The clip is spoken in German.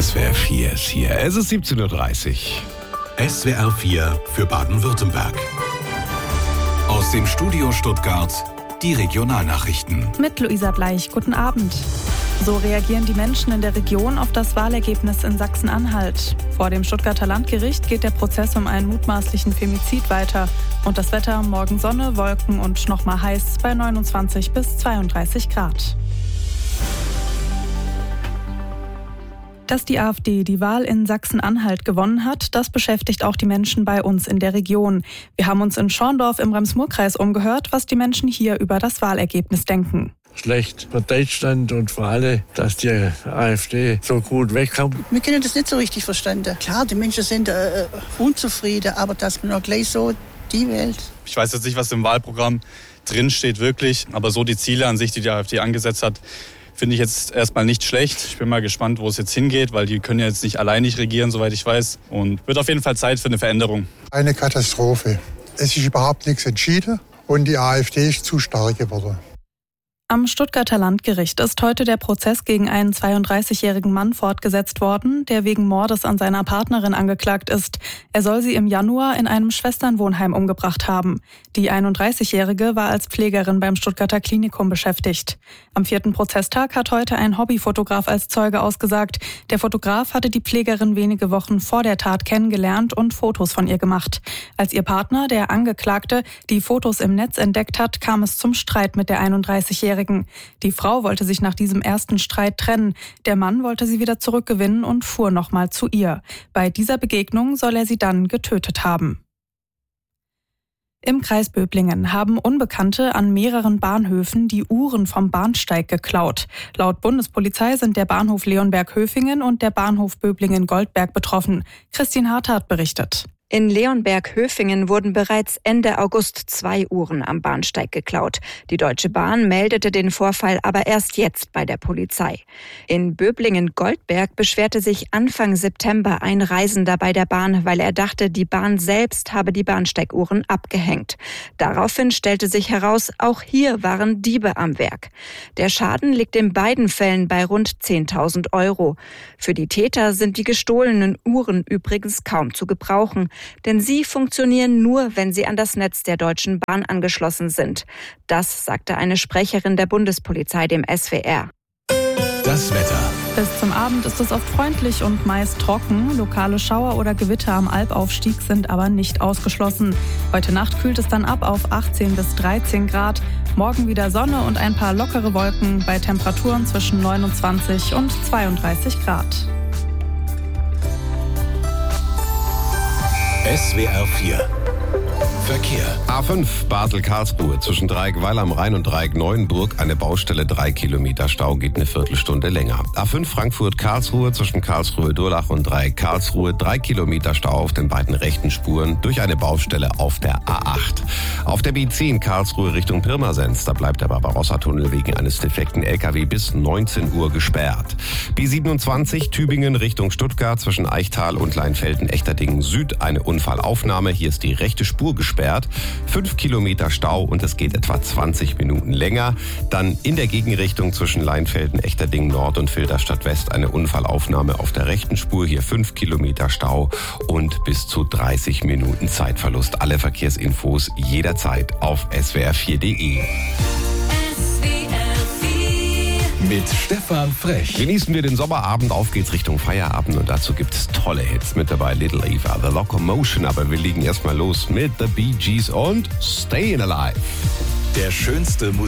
SWR 4 ist hier. Es ist 17.30 Uhr. SWR 4 für Baden-Württemberg. Aus dem Studio Stuttgart die Regionalnachrichten. Mit Luisa Bleich, guten Abend. So reagieren die Menschen in der Region auf das Wahlergebnis in Sachsen-Anhalt. Vor dem Stuttgarter Landgericht geht der Prozess um einen mutmaßlichen Femizid weiter. Und das Wetter: morgen Sonne, Wolken und nochmal heiß bei 29 bis 32 Grad. Dass die AfD die Wahl in Sachsen-Anhalt gewonnen hat, das beschäftigt auch die Menschen bei uns in der Region. Wir haben uns in Schorndorf im Rems-Murr-Kreis umgehört, was die Menschen hier über das Wahlergebnis denken. Schlecht für Deutschland und für alle, dass die AfD so gut wegkommt. Wir können das nicht so richtig verstanden. Klar, die Menschen sind unzufrieden, aber dass man auch gleich so die Welt. Ich weiß jetzt nicht, was im Wahlprogramm drinsteht wirklich, aber so die Ziele an sich, die die AfD angesetzt hat, finde ich jetzt erstmal nicht schlecht. Ich bin mal gespannt, wo es jetzt hingeht, weil die können ja jetzt nicht alleinig regieren, soweit ich weiß. Und wird auf jeden Fall Zeit für eine Veränderung. Eine Katastrophe. Es ist überhaupt nichts entschieden und die AfD ist zu stark geworden. Am Stuttgarter Landgericht ist heute der Prozess gegen einen 32-jährigen Mann fortgesetzt worden, der wegen Mordes an seiner Partnerin angeklagt ist. Er soll sie im Januar in einem Schwesternwohnheim umgebracht haben. Die 31-jährige war als Pflegerin beim Stuttgarter Klinikum beschäftigt. Am 4. Prozesstag hat heute ein Hobbyfotograf als Zeuge ausgesagt. Der Fotograf hatte die Pflegerin wenige Wochen vor der Tat kennengelernt und Fotos von ihr gemacht. Als ihr Partner, der Angeklagte, die Fotos im Netz entdeckt hat, kam es zum Streit mit der 31-jährigen. Die Frau wollte sich nach diesem ersten Streit trennen. Der Mann wollte sie wieder zurückgewinnen und fuhr nochmal zu ihr. Bei dieser Begegnung soll er sie dann getötet haben. Im Kreis Böblingen haben Unbekannte an mehreren Bahnhöfen die Uhren vom Bahnsteig geklaut. Laut Bundespolizei sind der Bahnhof Leonberg-Höfingen und der Bahnhof Böblingen-Goldberg betroffen. Christine Harthardt berichtet. In Leonberg-Höfingen wurden bereits Ende August 2 Uhren am Bahnsteig geklaut. Die Deutsche Bahn meldete den Vorfall aber erst jetzt bei der Polizei. In Böblingen-Goldberg beschwerte sich Anfang September ein Reisender bei der Bahn, weil er dachte, die Bahn selbst habe die Bahnsteiguhren abgehängt. Daraufhin stellte sich heraus, auch hier waren Diebe am Werk. Der Schaden liegt in beiden Fällen bei rund 10.000 €. Für die Täter sind die gestohlenen Uhren übrigens kaum zu gebrauchen. Denn sie funktionieren nur, wenn sie an das Netz der Deutschen Bahn angeschlossen sind. Das sagte eine Sprecherin der Bundespolizei dem SWR. Das Wetter. Bis zum Abend ist es oft freundlich und meist trocken. Lokale Schauer oder Gewitter am Alpaufstieg sind aber nicht ausgeschlossen. Heute Nacht kühlt es dann ab auf 18 bis 13 Grad. Morgen wieder Sonne und ein paar lockere Wolken bei Temperaturen zwischen 29 und 32 Grad. SWR 4 Verkehr. A5 Basel-Karlsruhe zwischen Dreieck-Weil am Rhein und Dreieck-Neuenburg. Eine Baustelle, 3 Kilometer Stau, geht eine Viertelstunde länger. A5 Frankfurt-Karlsruhe zwischen Karlsruhe-Durlach und Dreieck-Karlsruhe. 3 Kilometer Stau auf den beiden rechten Spuren durch eine Baustelle auf der A8. Auf der B10 Karlsruhe Richtung Pirmasens. Da bleibt der Barbarossa-Tunnel wegen eines defekten LKW bis 19 Uhr gesperrt. B27 Tübingen Richtung Stuttgart zwischen Eichtal und Leinfelden-Echterdingen Süd. Eine Unfallaufnahme. Hier ist die rechte Spur gesperrt. 5 Kilometer Stau und es geht etwa 20 Minuten länger. Dann in der Gegenrichtung zwischen Leinfelden, Echterdingen Nord und Filderstadt West eine Unfallaufnahme auf der rechten Spur. Hier 5 Kilometer Stau und bis zu 30 Minuten Zeitverlust. Alle Verkehrsinfos jederzeit auf swr4.de. Mit Stefan Frech. Genießen wir den Sommerabend, auf geht's Richtung Feierabend und dazu gibt es tolle Hits mit dabei. Little Eva, The Locomotion, aber wir legen erstmal los mit The Bee Gees und Stayin' Alive. Der schönste Musik.